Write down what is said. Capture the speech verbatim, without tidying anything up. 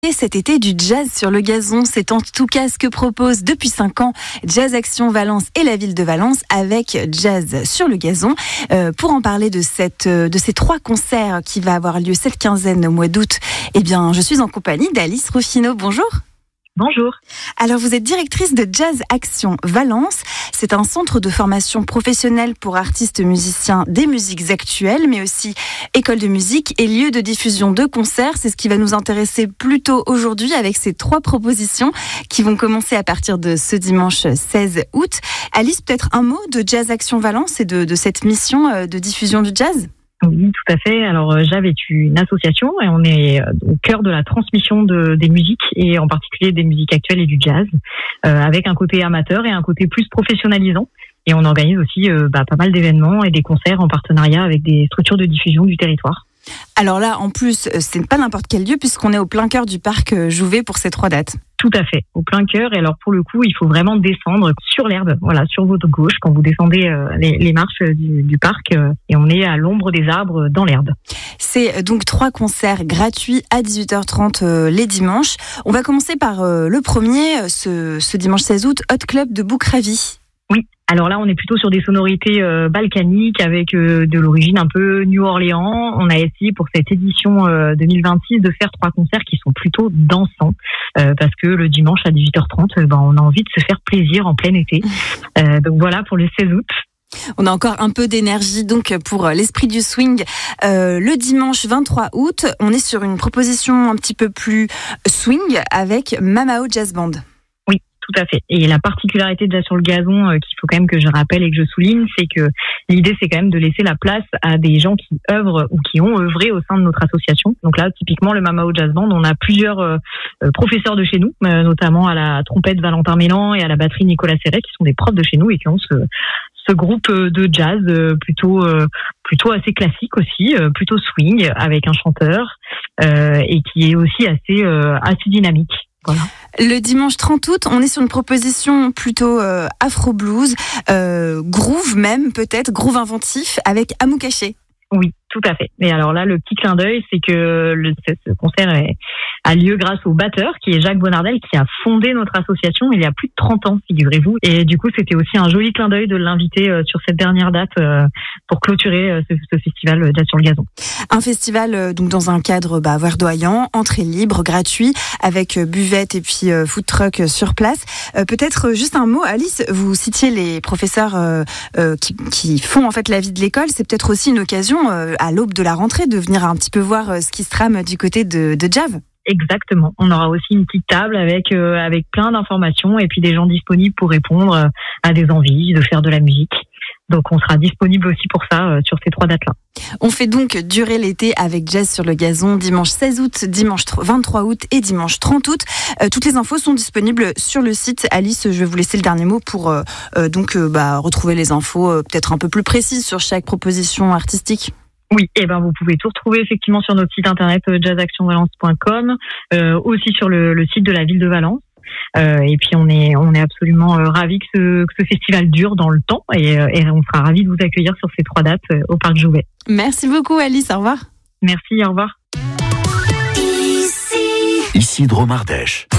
Et cet été, du jazz sur le gazon, c'est en tout cas ce que propose depuis cinq ans Jazz Action Valence et la ville de Valence avec Jazz sur le gazon. Euh, pour en parler de, cette, de ces trois concerts qui va avoir lieu cette quinzaine au mois d'août, eh bien, je suis en compagnie d'Alice Ruffino. Bonjour. Bonjour. Alors, vous êtes directrice de Jazz Action Valence. C'est un centre de formation professionnelle pour artistes musiciens des musiques actuelles, mais aussi école de musique et lieu de diffusion de concerts. C'est ce qui va nous intéresser plutôt aujourd'hui avec ces trois propositions qui vont commencer à partir de ce dimanche seize août. Alice, peut-être un mot de Jazz Action Valence et de, de cette mission de diffusion du jazz ? Oui, tout à fait. Alors, euh, J A V est une association et on est au cœur de la transmission de, des musiques et en particulier des musiques actuelles et du jazz, euh, avec un côté amateur et un côté plus professionnalisant. Et on organise aussi euh, bah, pas mal d'événements et des concerts en partenariat avec des structures de diffusion du territoire. Alors là, en plus, c'est pas n'importe quel lieu puisqu'on est au plein cœur du parc Jouvet pour ces trois dates. Tout à fait, au plein cœur. Et alors pour le coup, il faut vraiment descendre sur l'herbe, voilà, sur votre gauche quand vous descendez euh, les, les marches du, du parc euh, et on est à l'ombre des arbres dans l'herbe. C'est donc trois concerts gratuits à dix-huit heures trente euh, les dimanches. On va commencer par euh, le premier, ce, ce dimanche seize août, Hot Club de Boucravie. Oui. Alors là, on est plutôt sur des sonorités euh, balkaniques avec euh, de l'origine un peu New Orleans. On a essayé pour cette édition euh, deux mille vingt-six de faire trois concerts qui sont plutôt dansants euh, parce que le dimanche à dix-huit heures trente, euh, ben, on a envie de se faire plaisir en plein été. Euh, donc voilà pour le seize août. On a encore un peu d'énergie donc pour l'esprit du swing. Euh, le dimanche vingt-trois août, on est sur une proposition un petit peu plus swing avec Mamao Jazz Band. Tout à fait. Et la particularité de Jazz sur le gazon euh, qu'il faut quand même que je rappelle et que je souligne, c'est que l'idée c'est quand même de laisser la place à des gens qui œuvrent ou qui ont œuvré au sein de notre association. Donc là, typiquement le Mamao Jazz Band, on a plusieurs euh, professeurs de chez nous, euh, notamment à la trompette Valentin Mélan et à la batterie Nicolas Serret, qui sont des profs de chez nous et qui ont ce, ce groupe de jazz euh, plutôt euh, plutôt assez classique aussi, euh, plutôt swing avec un chanteur euh, et qui est aussi assez euh, assez dynamique. Voilà. Le dimanche trente août, on est sur une proposition plutôt euh, afro-blues, euh, groove même peut-être, groove inventif avec Amou Caché. Oui, tout à fait. Et alors là, le petit clin d'œil, c'est que le, ce concert est, a lieu grâce au batteur, qui est Jacques Bonardel, qui a fondé notre association il y a plus de trente ans, figurez-vous. Et du coup, c'était aussi un joli clin d'œil de l'inviter euh, sur cette dernière date euh, pour clôturer euh, ce, ce festival Jazz sur le gazon. Un festival euh, donc dans un cadre bah, verdoyant, entrée libre, gratuit, avec euh, buvette et puis euh, food truck euh, sur place. Euh, peut-être euh, juste un mot, Alice, vous citiez les professeurs euh, euh, qui, qui font en fait la vie de l'école. C'est peut-être aussi une occasion euh, à l'aube de la rentrée de venir un petit peu voir euh, ce qui se trame du côté de, de J A V. Exactement. On aura aussi une petite table avec euh, avec plein d'informations et puis des gens disponibles pour répondre euh, à des envies de faire de la musique. Donc on sera disponible aussi pour ça euh, sur ces trois dates-là. On fait donc durer l'été avec Jazz sur le gazon, dimanche seize août, dimanche vingt-trois août et dimanche trente août. Euh, toutes les infos sont disponibles sur le site. Alice, je vais vous laisser le dernier mot pour euh, euh, donc euh, bah, retrouver les infos euh, peut-être un peu plus précises sur chaque proposition artistique. Oui, et ben vous pouvez tout retrouver effectivement sur notre site internet euh, jazz action valence point com, euh, aussi sur le, le site de la ville de Valence. Euh, et puis on est on est absolument euh, ravis que ce, que ce festival dure dans le temps et, euh, et on sera ravis de vous accueillir sur ces trois dates euh, au parc Jouvet. Merci beaucoup Alice, au revoir. Merci, au revoir. Ici Dromardèche.